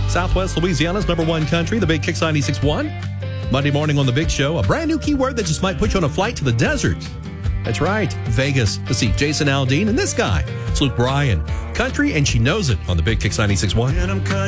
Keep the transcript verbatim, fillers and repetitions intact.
Southwest Louisiana's number one country, the Big Kicks ninety-six point one. Monday morning on The Big Show, a brand new keyword that just might put you on a flight to the desert. That's right, Vegas, to see Jason Aldean and this guy. It's Luke Bryan. Country, and she knows it on the Big Kicks ninety-six point one.